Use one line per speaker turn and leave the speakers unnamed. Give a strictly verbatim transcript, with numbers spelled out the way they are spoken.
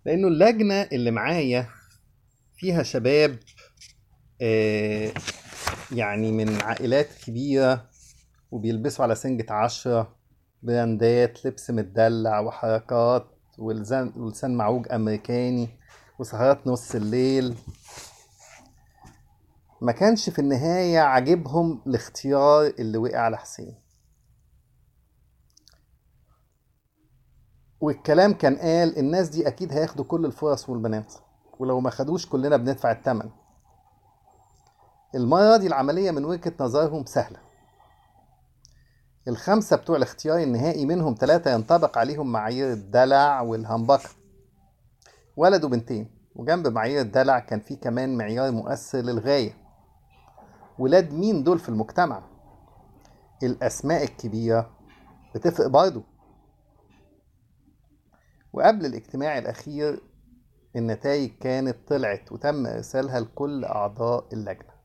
لأنه اللجنة اللي معايا فيها شباب آه، يعني من عائلات كبيرة، وبيلبسوا على سنجة عشرة، براندات لبس متدلع وحركات ولسان ولسان معوج أمريكاني وسهرات نص الليل. ما كانش في النهاية عاجبهم الاختيار اللي وقع على حسين، والكلام كان قال الناس دي أكيد هياخدوا كل الفرص والبنات، ولو ما خدوش كلنا بندفع الثمن. المرة دي العملية من وجهة نظرهم سهلة. الخمسة بتوع الاختيار النهائي منهم ثلاثة ينطبق عليهم معايير الدلع والهمبكة، ولد وبنتين. وجنب معايير الدلع كان في كمان معيار مؤثر للغاية: ولاد مين دول في المجتمع؟ الأسماء الكبيرة بتفرق برضه. وقبل الاجتماع الأخير النتائج كانت طلعت وتم إرسالها لكل أعضاء اللجنة.